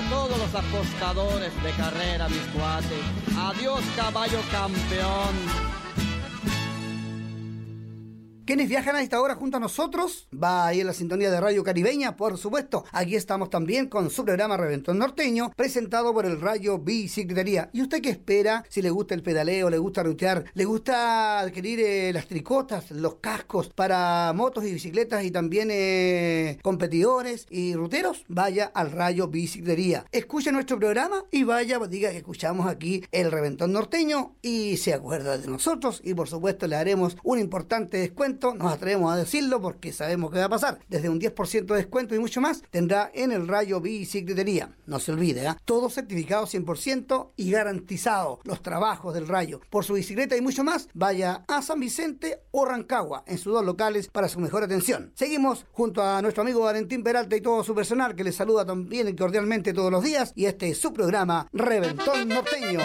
todos los apostadores de carrera, mis cuates. Adiós, caballo campeón. ¿Quiénes viajan a esta hora junto a nosotros? Va ahí en la sintonía de Radio Caribeña, por supuesto. Aquí estamos también con su programa Reventón Norteño, presentado por el Rayo Bicicletería. ¿Y usted qué espera? Si le gusta el pedaleo, le gusta rutear, le gusta adquirir las tricotas, los cascos para motos y bicicletas y también competidores y ruteros, vaya al Rayo Bicicletería. Escuche nuestro programa y vaya, diga que escuchamos aquí el Reventón Norteño y se acuerda de nosotros y por supuesto le haremos un importante descuento. Nos atrevemos a decirlo porque sabemos que va a pasar. Desde un 10% de descuento y mucho más tendrá en el Rayo Bicicletería. No se olvide, todo certificado 100% y garantizado. Los trabajos del Rayo por su bicicleta y mucho más, vaya a San Vicente o Rancagua en sus dos locales para su mejor atención. Seguimos junto a nuestro amigo Valentín Peralta y todo su personal que les saluda también cordialmente todos los días y este es su programa Reventón Norteño.